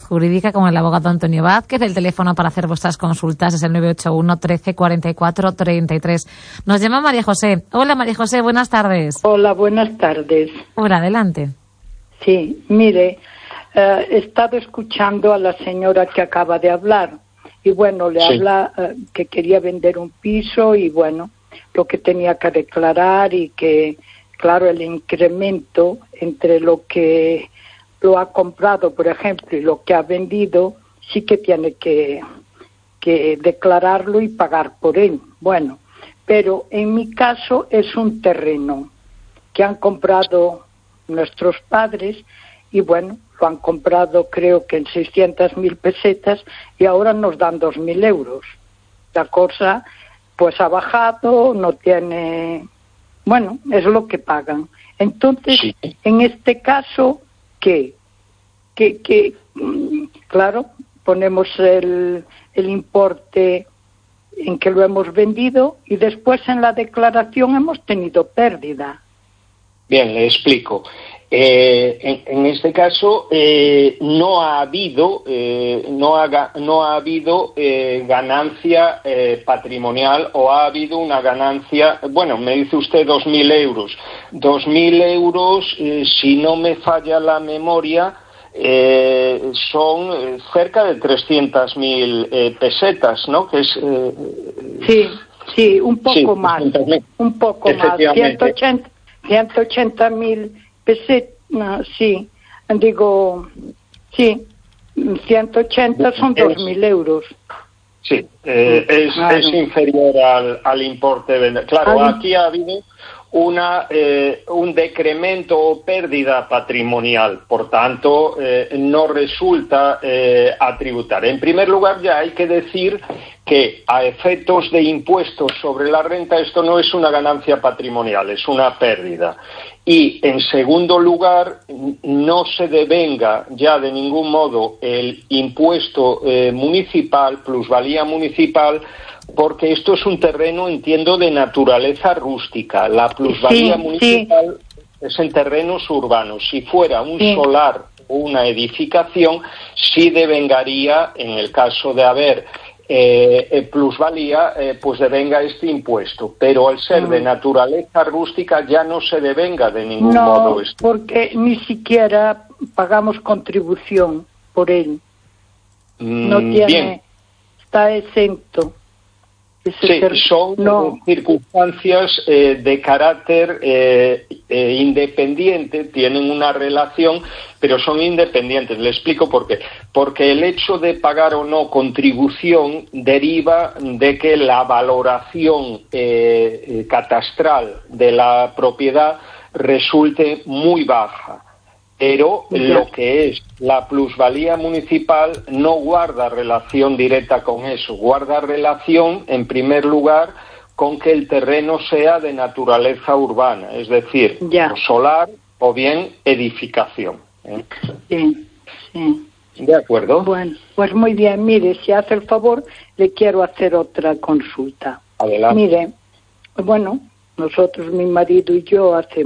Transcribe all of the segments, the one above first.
jurídica con el abogado Antonio Vázquez. El teléfono para hacer vuestras consultas es el 981 13 44 33. Nos llama María José. Hola, María José, buenas tardes. Hola, buenas tardes. Hola, adelante. Sí, mire, he estado escuchando a la señora que acaba de hablar y bueno, le habla que quería vender un piso y bueno, lo que tenía que declarar y que, claro, el incremento entre lo que lo ha comprado, por ejemplo, y lo que ha vendido, sí que tiene que declararlo y pagar por él. Bueno, pero en mi caso es un terreno que han comprado nuestros padres y bueno, lo han comprado creo que en 600.000 pesetas y ahora nos dan 2.000 euros. La cosa pues ha bajado, no tiene... Bueno, es lo que pagan. Entonces, en este caso, ¿qué? Claro, ponemos el importe en que lo hemos vendido y después en la declaración hemos tenido pérdida. Bien, le explico. En este caso no ha habido ganancia patrimonial o ha habido una ganancia. Bueno, me dice usted 2.000 euros. 2.000 euros, si no me falla la memoria, son cerca de 300.000 pesetas, ¿no? Que es sí, un poco más, un poco más, 180.000 pesetas, no, sí, digo, sí, 180 son 2.000 euros. Sí, es inferior al importe de venta. Claro, aquí ha habido un decremento o pérdida patrimonial, por tanto, no resulta a tributar. En primer lugar, ya hay que decir que a efectos de impuestos sobre la renta esto no es una ganancia patrimonial, es una pérdida. Y, en segundo lugar, no se devenga ya de ningún modo el impuesto municipal, plusvalía municipal, porque esto es un terreno, entiendo, de naturaleza rústica. La plusvalía municipal es en terrenos urbanos. Si fuera un solar o una edificación, sí devengaría, en el caso de haber plusvalía, pues devenga este impuesto. Pero al ser de naturaleza rústica ya no se devenga de ningún modo esto. Porque ni siquiera pagamos contribución por él. No tiene, está exento. Sí, son circunstancias de carácter independiente, tienen una relación, pero son independientes. Le explico por qué. Porque el hecho de pagar o no contribución deriva de que la valoración catastral de la propiedad resulte muy baja. Pero lo que es la plusvalía municipal no guarda relación directa con eso, guarda relación, en primer lugar, con que el terreno sea de naturaleza urbana, es decir, solar o bien edificación. Sí. ¿De acuerdo? Bueno, pues muy bien, mire, si hace el favor, le quiero hacer otra consulta. Adelante. Mire, bueno, nosotros, mi marido y yo, hace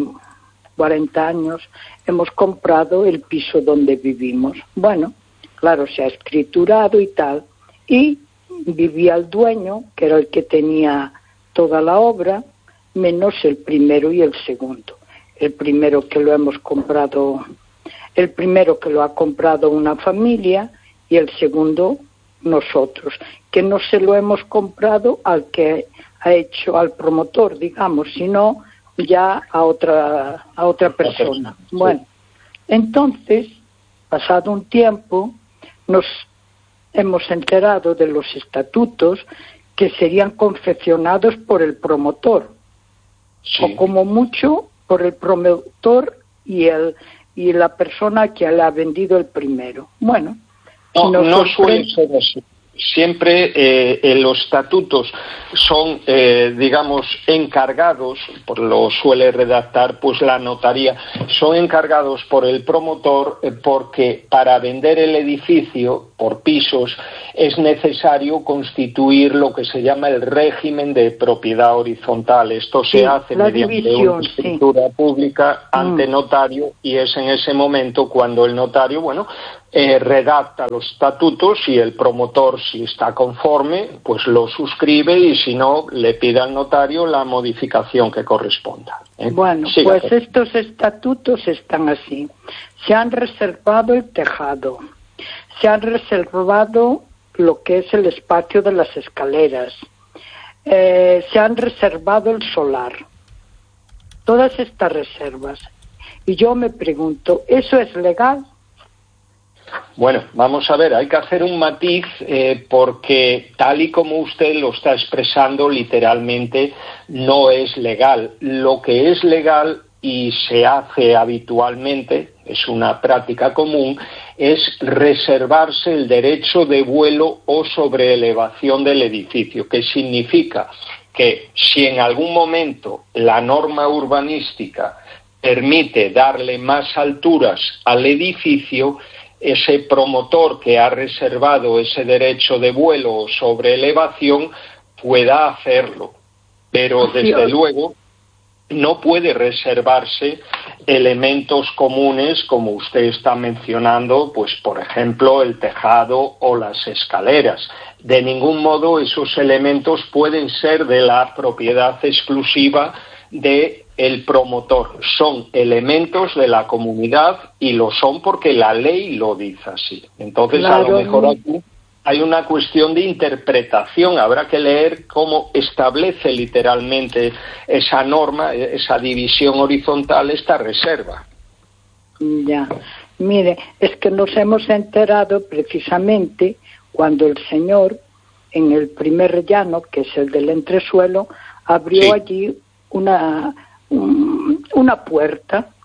40 años hemos comprado el piso donde vivimos. Bueno, claro, se ha escriturado y tal. Y vivía el dueño, que era el que tenía toda la obra, menos el primero y el segundo. El primero que lo hemos comprado, el primero que lo ha comprado una familia y el segundo nosotros, que no se lo hemos comprado al que ha hecho, al promotor, digamos, sino ya a otra persona. Bueno, entonces, pasado un tiempo, nos hemos enterado de los estatutos que serían confeccionados por el promotor, o como mucho por el promotor y la persona que le ha vendido el primero. Bueno, no suele ser así. Siempre los estatutos son, digamos, encargados, lo suele redactar pues la notaría, son encargados por el promotor porque para vender el edificio por pisos es necesario constituir lo que se llama el régimen de propiedad horizontal. Esto se hace mediante una escritura pública ante notario y es en ese momento cuando el notario, bueno, redacta los estatutos y el promotor, si está conforme, pues lo suscribe, y si no, le pide al notario la modificación que corresponda. Bueno, Siga, pues estos estatutos están así. Se han reservado el tejado, se han reservado lo que es el espacio de las escaleras, se han reservado el solar, todas estas reservas. Y yo me pregunto, ¿eso es legal? Bueno, vamos a ver, hay que hacer un matiz porque tal y como usted lo está expresando, literalmente no es legal. Lo que es legal y se hace habitualmente, es una práctica común, es reservarse el derecho de vuelo o sobreelevación del edificio, que significa que si en algún momento la norma urbanística permite darle más alturas al edificio, ese promotor que ha reservado ese derecho de vuelo o sobreelevación pueda hacerlo, pero desde luego no puede reservarse elementos comunes como usted está mencionando, pues por ejemplo el tejado o las escaleras. De ningún modo esos elementos pueden ser de la propiedad exclusiva de el promotor. Son elementos de la comunidad y lo son porque la ley lo dice así. Entonces, claro, a lo mejor aquí hay una cuestión de interpretación. Habrá que leer cómo establece literalmente esa norma, esa división horizontal, esta reserva. Ya, mire, es que nos hemos enterado precisamente cuando el señor, en el primer llano, que es el del entresuelo, abrió allí una puerta,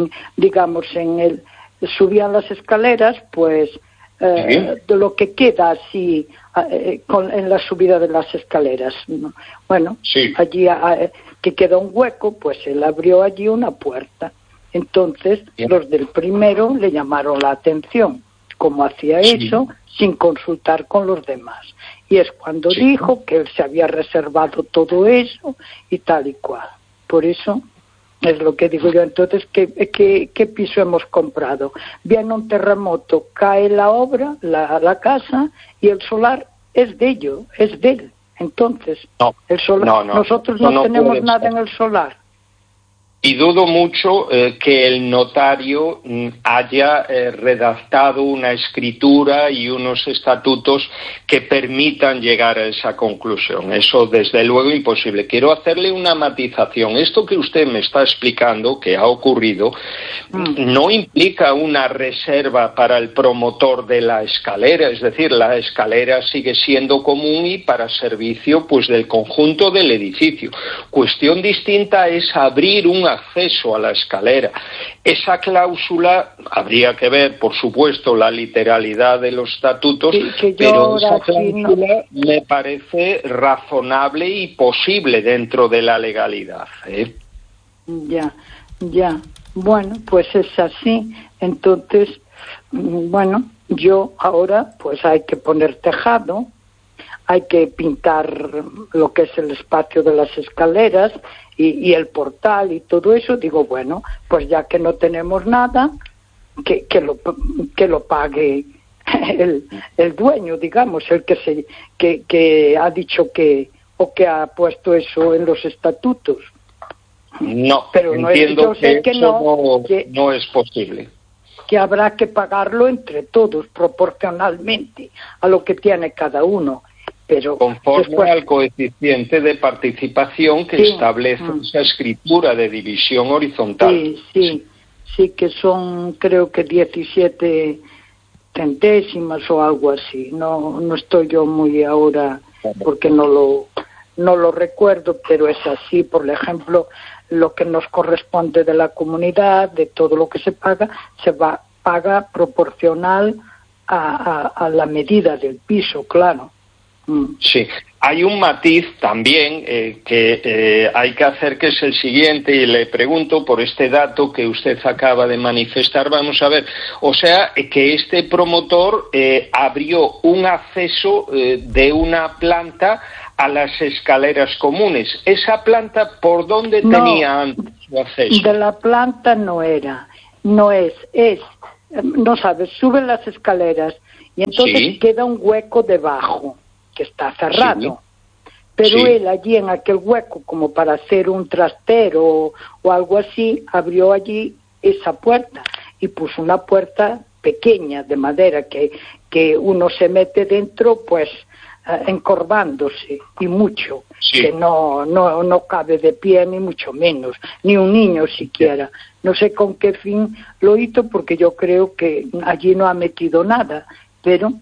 subían las escaleras, pues de lo que queda así en la subida de las escaleras, ¿no? Bueno, allí que queda un hueco, pues él abrió allí una puerta. Entonces los del primero le llamaron la atención, cómo hacía eso sin consultar con los demás. Y es cuando dijo que él se había reservado todo eso y tal y cual. Por eso es lo que digo yo. Entonces, ¿qué piso hemos comprado? Viene un terremoto, cae la obra, la casa, y el solar es de ellos, es de él. Entonces, el solar, nosotros no tenemos nada en el solar. Y dudo mucho que el notario haya redactado una escritura y unos estatutos que permitan llegar a esa conclusión. Eso, desde luego, imposible. Quiero hacerle una matización. Esto que usted me está explicando, que ha ocurrido, no implica una reserva para el promotor de la escalera. Es decir, la escalera sigue siendo común y para servicio, pues, del conjunto del edificio. Cuestión distinta es abrir un acceso a la escalera. Esa cláusula, habría que ver, por supuesto, la literalidad de los estatutos, pero esa cláusula me parece razonable y posible dentro de la legalidad. Ya. Bueno, pues es así. Entonces, bueno, yo ahora, pues hay que poner tejado, hay que pintar lo que es el espacio de las escaleras y el portal y todo eso. Digo, bueno, pues ya que no tenemos nada, que lo pague el dueño, digamos, el que ha dicho que ha puesto eso en los estatutos. No, pero entiendo que eso no es posible. Que habrá que pagarlo entre todos proporcionalmente a lo que tiene cada uno. Pero conforme al coeficiente de participación que establece esa escritura de división horizontal. Sí, que son, creo que 17 centésimas o algo así. No estoy yo muy ahora, porque no lo recuerdo, pero es así. Por ejemplo, lo que nos corresponde de la comunidad, de todo lo que se paga paga proporcional a la medida del piso, claro. Sí, hay un matiz también que hay que hacer, que es el siguiente, y le pregunto por este dato que usted acaba de manifestar. Vamos a ver, o sea, que este promotor abrió un acceso de una planta a las escaleras comunes. ¿Esa planta por dónde tenía antes su acceso? De la planta no es no sabes, suben las escaleras y entonces queda un hueco debajo que está cerrado. Pero él allí en aquel hueco, como para hacer un trastero o algo así, abrió allí esa puerta y puso una puerta pequeña de madera que uno se mete dentro pues encorvándose y mucho, que no cabe de pie ni mucho menos, ni un niño siquiera. No sé con qué fin lo hizo, porque yo creo que allí no ha metido nada, pero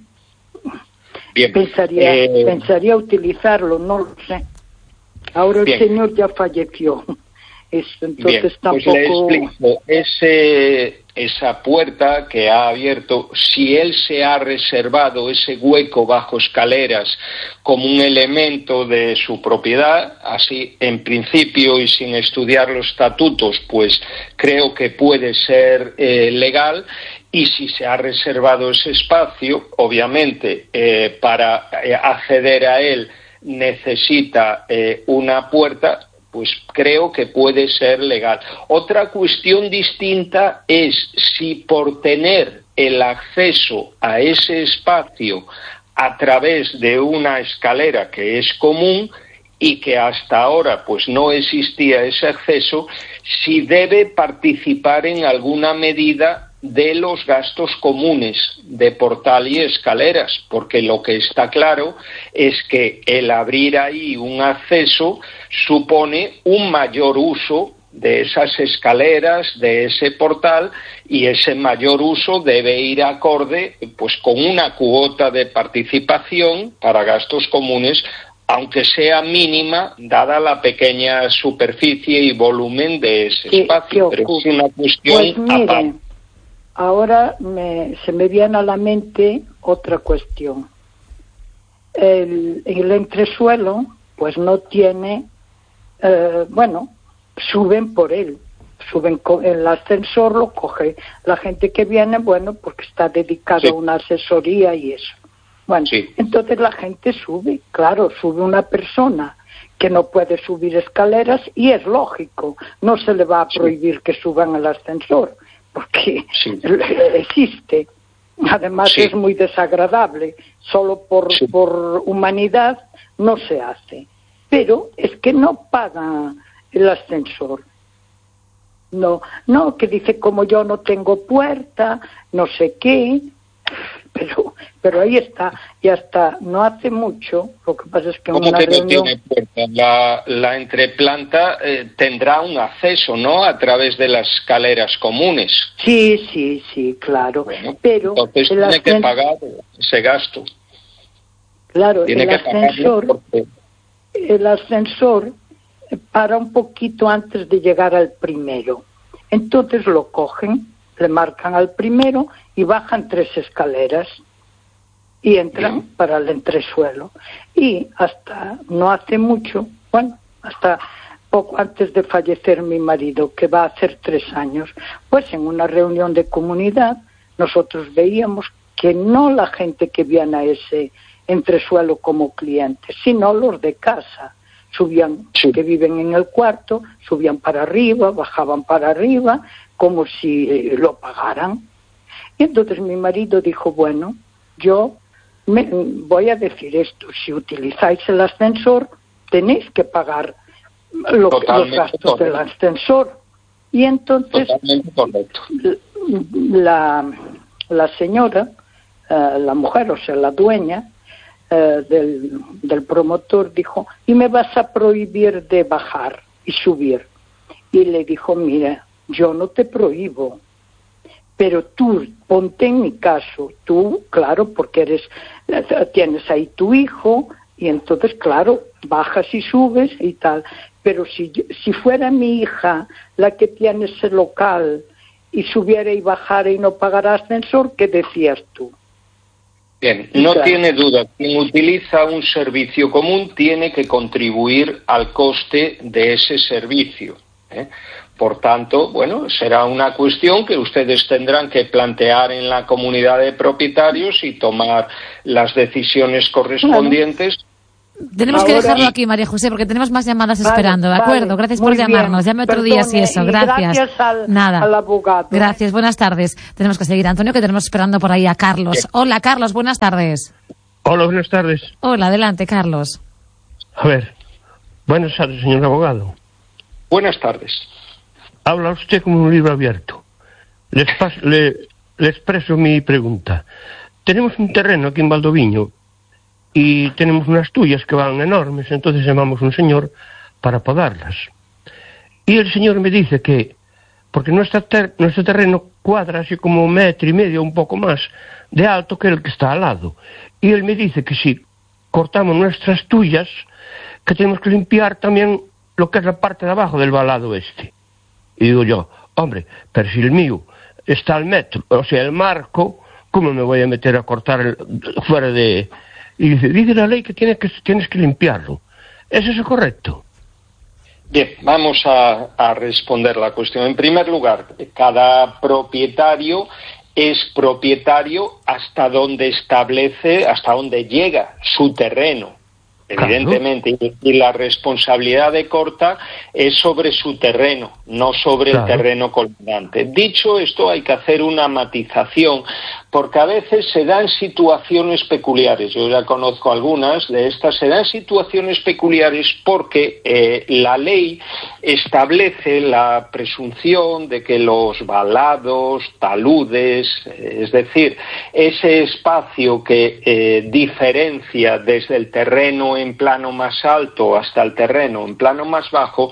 pensaría utilizarlo, no lo sé. Ahora el señor ya falleció. Entonces tampoco... Pues le explico, esa puerta que ha abierto, si él se ha reservado ese hueco bajo escaleras como un elemento de su propiedad, así en principio y sin estudiar los estatutos, pues creo que puede ser legal. Y si se ha reservado ese espacio, obviamente para acceder a él necesita una puerta, pues creo que puede ser legal. Otra cuestión distinta es si por tener el acceso a ese espacio a través de una escalera que es común y que hasta ahora pues no existía ese acceso, si debe participar en alguna medida de los gastos comunes de portal y escaleras, porque lo que está claro es que el abrir ahí un acceso supone un mayor uso de esas escaleras, de ese portal, y ese mayor uso debe ir acorde pues con una cuota de participación para gastos comunes, aunque sea mínima, dada la pequeña superficie y volumen de ese espacio. Pero es una cuestión aparte. Ahora se me viene a la mente otra cuestión. El entresuelo, pues no tiene, suben por él, suben con el ascensor, lo coge la gente que viene, porque está dedicado a una asesoría y eso. Entonces la gente sube, claro, sube una persona que no puede subir escaleras y es lógico, no se le va a prohibir que suban el ascensor, porque existe. Además es muy desagradable, solo por humanidad no se hace. Pero es que no pagan el ascensor. No, que dice como yo no tengo puerta, no sé qué, pero ahí está, y hasta no hace mucho, lo que pasa es que en una reunión... ¿Cómo que no tiene puerta? La entreplanta tendrá un acceso, ¿no?, a través de las escaleras comunes. Sí, claro. Bueno, pero entonces tiene que pagar ese gasto. Claro, tiene el ascensor para un poquito antes de llegar al primero. Entonces lo cogen, le marcan al primero y bajan 3 escaleras y entran para el entresuelo. Y hasta no hace mucho, hasta poco antes de fallecer mi marido, que va a hacer 3 años, pues en una reunión de comunidad nosotros veíamos que no la gente que viene a ese entresuelo como clientes, sino los de casa. Subían, que viven en el cuarto, subían para arriba, bajaban para arriba, como si lo pagaran. Y entonces mi marido dijo, yo voy a decir esto, si utilizáis el ascensor, tenéis que pagar los gastos del ascensor. Y entonces la señora, la mujer, o sea, la dueña del promotor, dijo, ¿y me vas a prohibir de bajar y subir? Y le dijo, mira, yo no te prohíbo, pero tú ponte en mi caso, tú, claro, porque tienes ahí tu hijo, y entonces, claro, bajas y subes y tal, pero si fuera mi hija la que tiene ese local y subiera y bajara y no pagara ascensor, ¿qué decías tú? Bien, no tiene duda, quien utiliza un servicio común tiene que contribuir al coste de ese servicio, ¿eh? Por tanto, será una cuestión que ustedes tendrán que plantear en la comunidad de propietarios y tomar las decisiones correspondientes. Tenemos que dejarlo aquí, María José, porque tenemos más llamadas esperando, ¿de acuerdo? Gracias por llamarnos. Llame otro día si eso. Gracias. Gracias al abogado. Gracias, buenas tardes. Tenemos que seguir, Antonio, que tenemos esperando por ahí a Carlos. Hola, Carlos, buenas tardes. Hola, buenas tardes. Hola, adelante, Carlos. A ver, buenas tardes, señor abogado. Buenas tardes. Habla usted como un libro abierto. Le expreso mi pregunta. Tenemos un terreno aquí en Valdoviño y tenemos unas tuyas que van enormes, entonces llamamos a un señor para podarlas. Y el señor me dice que, porque nuestro terreno cuadra así como 1,5 metros, un poco más, de alto que el que está al lado. Y él me dice que si cortamos nuestras tuyas, que tenemos que limpiar también lo que es la parte de abajo del valado este. Y digo yo, hombre, pero si el mío está al metro, o sea, el marco, ¿cómo me voy a meter a cortar fuera de...? Y dice la ley que tienes que limpiarlo. ¿Es eso correcto? Bien, vamos a responder la cuestión. En primer lugar, cada propietario es propietario hasta donde llega su terreno. Evidentemente, y la responsabilidad de corta es sobre su terreno, no sobre el terreno colindante. Dicho esto, hay que hacer una matización, porque a veces se dan situaciones peculiares. Yo ya conozco algunas de estas. Se dan situaciones peculiares porque la ley establece la presunción de que los valados, taludes, es decir, ese espacio que diferencia desde el terreno en plano más alto hasta el terreno en plano más bajo,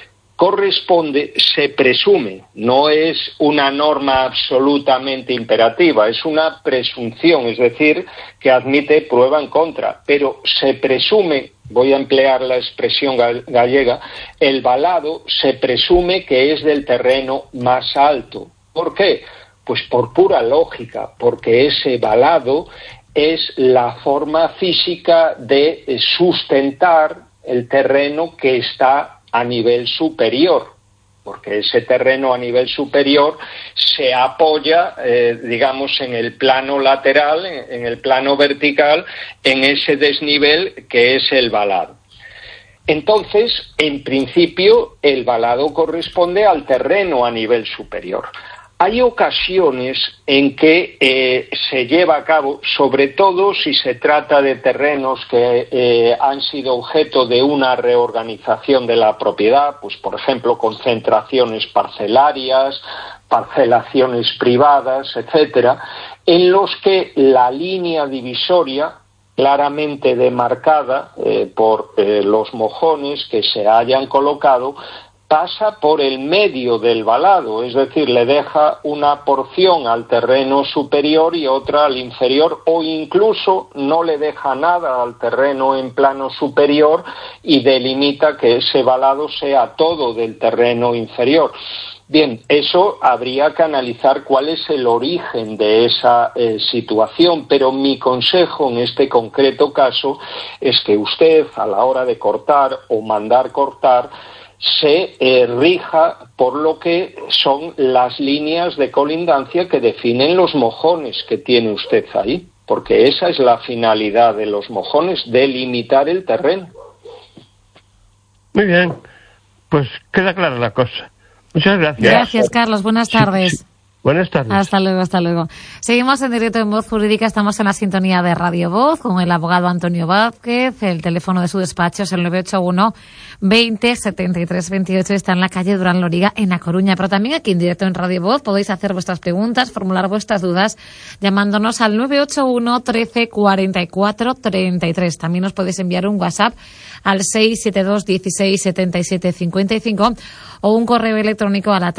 corresponde, se presume, no es una norma absolutamente imperativa, es una presunción, es decir, que admite prueba en contra, pero se presume, voy a emplear la expresión gallega, el valado se presume que es del terreno más alto. ¿Por qué? Pues por pura lógica, porque ese valado es la forma física de sustentar el terreno que está a nivel superior, porque ese terreno a nivel superior se apoya, digamos, en el plano lateral, en el plano vertical, en ese desnivel que es el valado. Entonces, en principio, el valado corresponde al terreno a nivel superior. Hay ocasiones en que se lleva a cabo, sobre todo si se trata de terrenos que han sido objeto de una reorganización de la propiedad, pues por ejemplo concentraciones parcelarias, parcelaciones privadas, etcétera, en los que la línea divisoria claramente demarcada por los mojones que se hayan colocado pasa por el medio del valado, es decir, le deja una porción al terreno superior y otra al inferior, o incluso no le deja nada al terreno en plano superior y delimita que ese valado sea todo del terreno inferior. Bien, eso habría que analizar cuál es el origen de esa situación, pero mi consejo en este concreto caso es que usted, a la hora de cortar o mandar cortar, se rija por lo que son las líneas de colindancia que definen los mojones que tiene usted ahí, porque esa es la finalidad de los mojones, delimitar el terreno. Muy bien, pues queda clara la cosa. Muchas gracias. Gracias, Carlos. Buenas tardes. Sí. Buenas tardes. Hasta luego, hasta luego. Seguimos en directo en Voz Jurídica, estamos en la sintonía de Radio Voz con el abogado Antonio Vázquez. El teléfono de su despacho es el 981 20 73 28. Está en la calle Durán Loriga, en A Coruña. Pero también aquí en directo en Radio Voz podéis hacer vuestras preguntas, formular vuestras dudas, llamándonos al 981 13 44 33. También os podéis enviar un WhatsApp al 672 16 77 55 o un correo electrónico a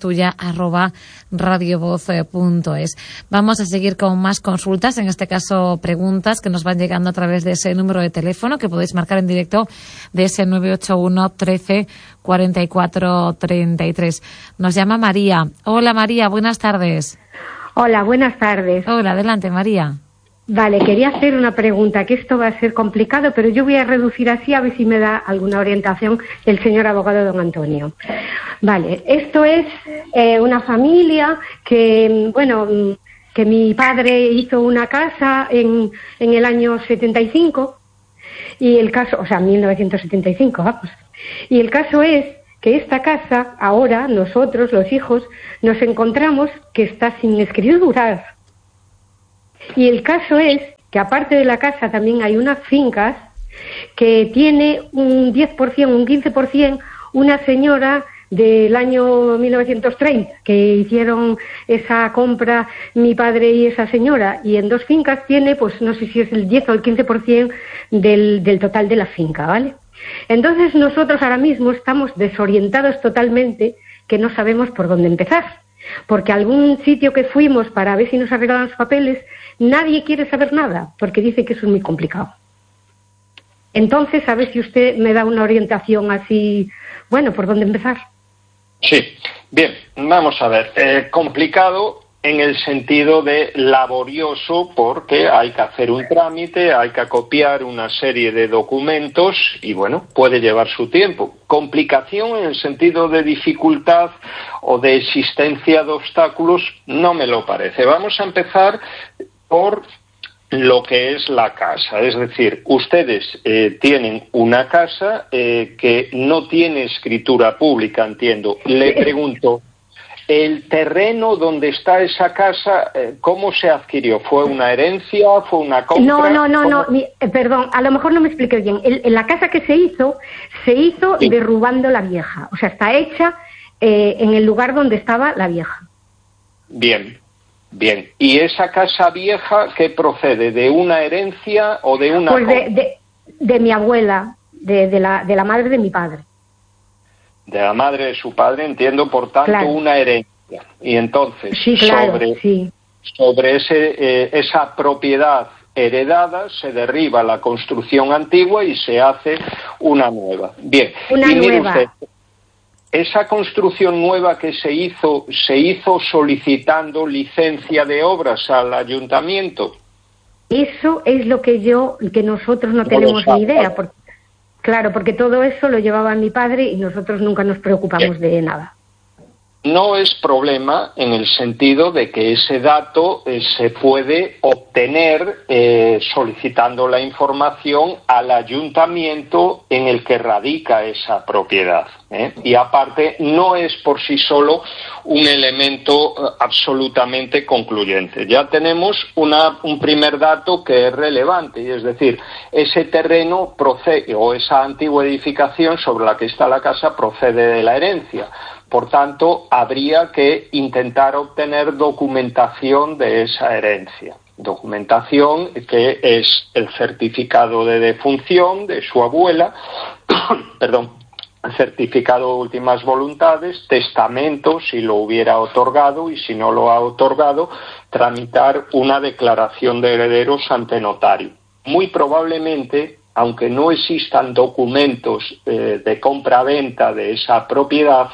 latardeestuya@radiovoz.es. Vamos a seguir con más consultas, en este caso preguntas que nos van llegando a través de ese número de teléfono que podéis marcar en directo de ese 981 13 44 33. Nos llama María. Hola María, buenas tardes. Hola, buenas tardes. Hola, adelante María. Vale, quería hacer una pregunta, que esto va a ser complicado, pero yo voy a reducir así a ver si me da alguna orientación el señor abogado don Antonio. Vale, esto es una familia que, bueno, que mi padre hizo una casa en el año 75 Y el caso, o sea, 1975, vamos. Y el caso es que esta casa, ahora, nosotros, los hijos, nos encontramos que está sin escriturar. Y el caso es que aparte de la casa también hay unas fincas que tiene un 10%, un 15%, una señora del año 1930, que hicieron esa compra mi padre y esa señora, y en 2 fincas tiene, pues no sé si es el 10 o el 15% del total de la finca, ¿vale? Entonces nosotros ahora mismo estamos desorientados totalmente, que no sabemos por dónde empezar, porque algún sitio que fuimos para ver si nos arreglaban los papeles, nadie quiere saber nada, porque dice que eso es muy complicado. Entonces, a ver si usted me da una orientación así, bueno, por dónde empezar. Sí, bien, vamos a ver. Complicado en el sentido de laborioso, porque hay que hacer un trámite, hay que acopiar una serie de documentos y, bueno, puede llevar su tiempo. Complicación en el sentido de dificultad o de existencia de obstáculos no me lo parece. Vamos a empezar por lo que es la casa, es decir, ustedes tienen una casa que no tiene escritura pública, entiendo. Le pregunto, ¿el terreno donde está esa casa, cómo se adquirió? ¿Fue una herencia? ¿Fue una compra? No, perdón, a lo mejor no me expliqué bien. La casa que se hizo sí, derrubando la vieja, o sea, está hecha en el lugar donde estaba la vieja. Bien. Bien, ¿y esa casa vieja qué procede? ¿De una herencia o de una...? Pues de mi abuela, de la madre de mi padre. De la madre de su padre, entiendo, por tanto, claro, una herencia. Y entonces, sí, claro, sobre esa propiedad heredada se derriba la construcción antigua y se hace una nueva. Bien, una nueva. Usted, ¿esa construcción nueva que se hizo solicitando licencia de obras al ayuntamiento? Eso es lo que nosotros no tenemos ni idea. Porque todo eso lo llevaba mi padre y nosotros nunca nos preocupamos de nada. No es problema en el sentido de que ese dato se puede obtener solicitando la información al ayuntamiento en el que radica esa propiedad. Y aparte, no es por sí solo un elemento absolutamente concluyente. Ya tenemos un primer dato que es relevante, y es decir, ese terreno procede, o esa antigua edificación sobre la que está la casa procede de la herencia. Por tanto, habría que intentar obtener documentación de esa herencia. Documentación que es el certificado de defunción de su abuela, certificado de últimas voluntades, testamento si lo hubiera otorgado y si no lo ha otorgado, tramitar una declaración de herederos ante notario. Muy probablemente, aunque no existan documentos de compra-venta de esa propiedad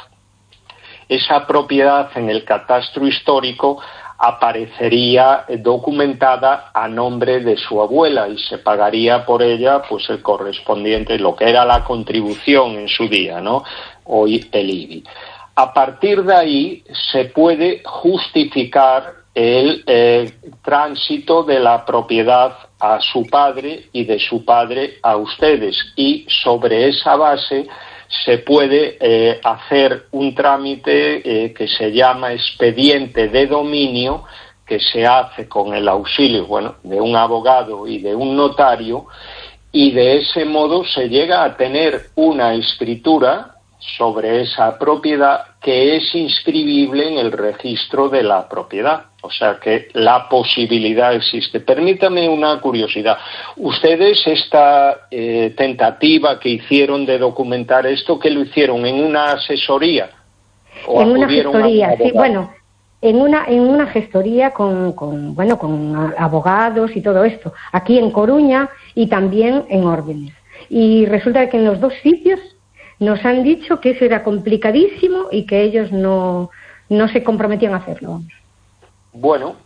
en el catastro histórico aparecería documentada a nombre de su abuela y se pagaría por ella pues el correspondiente, lo que era la contribución en su día, ¿no? Hoy el IBI. A partir de ahí se puede justificar el tránsito de la propiedad a su padre y de su padre a ustedes, y sobre esa base se puede hacer un trámite que se llama expediente de dominio, que se hace con el auxilio, de un abogado y de un notario, y de ese modo se llega a tener una escritura sobre esa propiedad que es inscribible en el registro de la propiedad. O sea que la posibilidad existe. Permítame una curiosidad. ¿Ustedes esta tentativa que hicieron de documentar esto, que lo hicieron en una asesoría? ¿O en una gestoría? Sí, en una gestoría con abogados y todo esto. Aquí en Coruña y también en Órdenes. Y resulta que en los 2 sitios nos han dicho que eso era complicadísimo y que ellos no se comprometían a hacerlo. Bueno,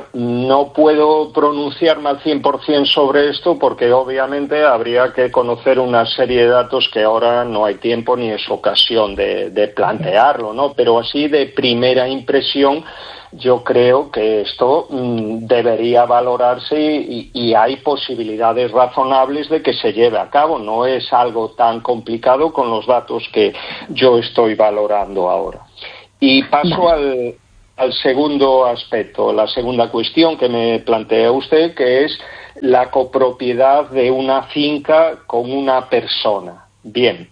no puedo pronunciarme al 100% sobre esto porque obviamente habría que conocer una serie de datos que ahora no hay tiempo ni es ocasión de plantearlo, ¿no? Pero así de primera impresión yo creo que esto debería valorarse y hay posibilidades razonables de que se lleve a cabo. No es algo tan complicado con los datos que yo estoy valorando ahora. Y paso al segundo aspecto, la segunda cuestión que me plantea usted, que es la copropiedad de una finca con una persona. Bien,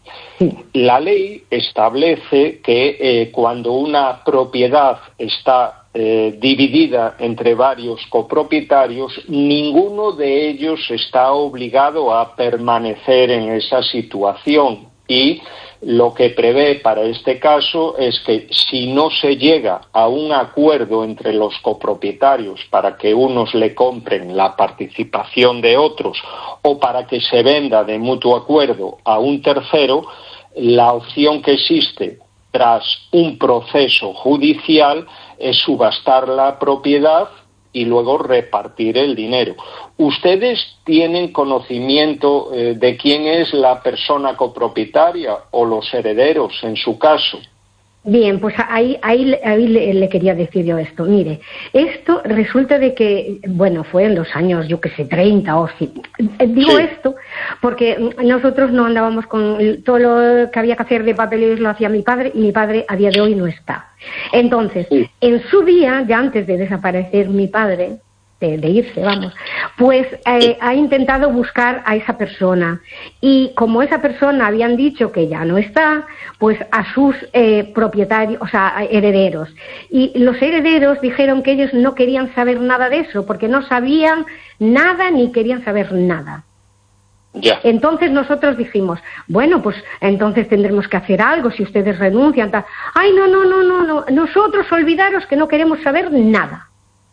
la ley establece que cuando una propiedad está dividida entre varios copropietarios, ninguno de ellos está obligado a permanecer en esa situación y lo que prevé para este caso es que si no se llega a un acuerdo entre los copropietarios para que unos le compren la participación de otros o para que se venda de mutuo acuerdo a un tercero, la opción que existe tras un proceso judicial es subastar la propiedad y luego repartir el dinero. ¿Ustedes tienen conocimiento de quién es la persona copropietaria o los herederos en su caso? Bien, pues ahí le quería decir yo esto. Mire, esto resulta de que, bueno, fue en los años, yo qué sé, 30 o sí. Digo sí. Esto porque nosotros no andábamos con todo lo que había que hacer de papeles, lo hacía mi padre, y mi padre a día de hoy no está. Entonces, sí. En su día, ya antes de desaparecer mi padre, de irse, vamos, pues ha intentado buscar a esa persona y como esa persona habían dicho que ya no está, pues a sus propietarios, o sea, herederos. Y los herederos dijeron que ellos no querían saber nada de eso porque no sabían nada ni querían saber nada. Ya. Entonces nosotros dijimos, bueno, pues entonces tendremos que hacer algo si ustedes renuncian. Tal. Ay, no, nosotros olvidaros que no queremos saber nada.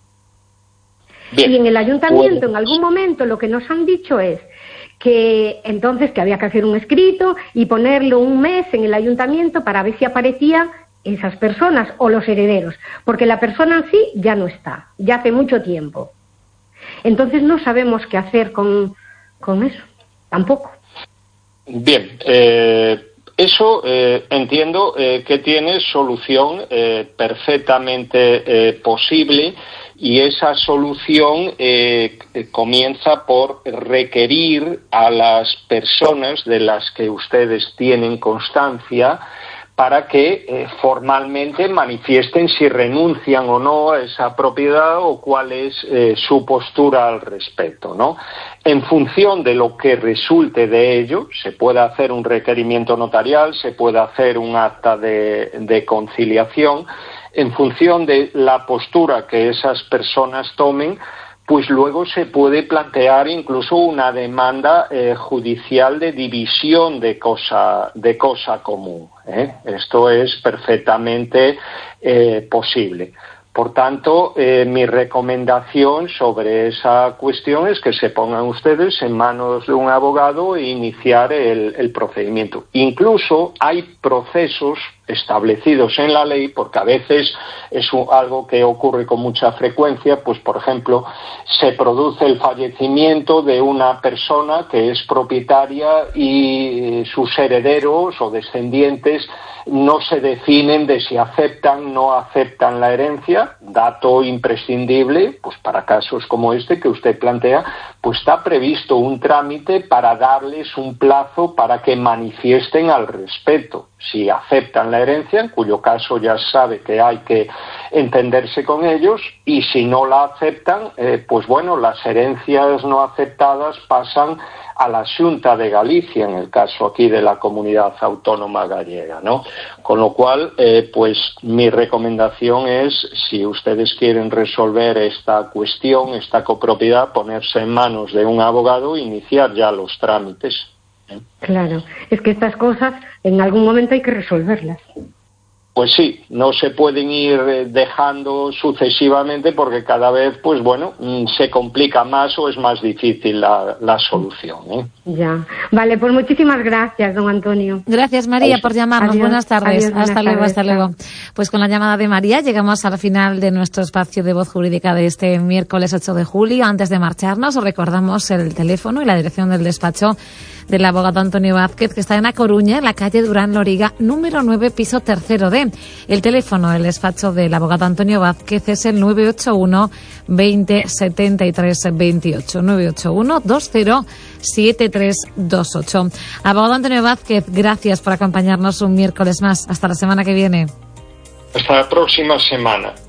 Bien. Y en el ayuntamiento, en algún momento, lo que nos han dicho es que entonces que había que hacer un escrito y ponerlo un mes en el ayuntamiento para ver si aparecían esas personas o los herederos, porque la persona en sí ya no está, ya hace mucho tiempo. Entonces no sabemos qué hacer con eso, tampoco. Bien, eso entiendo que tiene solución perfectamente posible. Y esa solución comienza por requerir a las personas de las que ustedes tienen constancia para que formalmente manifiesten si renuncian o no a esa propiedad o cuál es su postura al respecto, ¿no? En función de lo que resulte de ello, se puede hacer un requerimiento notarial, se puede hacer un acta de conciliación. En función de la postura que esas personas tomen, pues luego se puede plantear incluso una demanda judicial de división de cosa común. Esto es perfectamente posible. Por tanto, mi recomendación sobre esa cuestión es que se pongan ustedes en manos de un abogado e iniciar el procedimiento. Incluso hay procesos establecidos en la ley, porque a veces es algo que ocurre con mucha frecuencia, pues por ejemplo, se produce el fallecimiento de una persona que es propietaria y sus herederos o descendientes no se definen de si aceptan o no aceptan la herencia, dato imprescindible, pues para casos como este que usted plantea, pues está previsto un trámite para darles un plazo para que manifiesten al respecto. Si aceptan la herencia, en cuyo caso ya sabe que hay que entenderse con ellos, y si no la aceptan, pues bueno, las herencias no aceptadas pasan a la Xunta de Galicia, en el caso aquí de la Comunidad Autónoma Gallega, ¿no? Con lo cual, pues mi recomendación es, si ustedes quieren resolver esta cuestión, esta copropiedad, ponerse en manos de un abogado e iniciar ya los trámites. Claro, es que estas cosas en algún momento hay que resolverlas. pues sí, no se pueden ir dejando sucesivamente porque cada vez, pues bueno, se complica más o es más difícil la solución, ¿eh? Ya. Vale, pues muchísimas gracias, don Antonio. Gracias, María, por llamarnos. Adiós. Buenas tardes. Adiós, buenas hasta luego, tardes. hasta luego. Pues con la llamada de María llegamos al final de nuestro espacio de voz jurídica de este miércoles 8 de julio. Antes de marcharnos, os recordamos el teléfono y la dirección del despacho del abogado Antonio Vázquez, que está en A Coruña, en la calle Durán Loriga, número 9, piso 3º D. El teléfono del despacho del abogado Antonio Vázquez es el 981 20 73 28, 981 20 73 28. Abogado Antonio Vázquez, gracias por acompañarnos un miércoles más. Hasta la semana que viene. Hasta la próxima semana.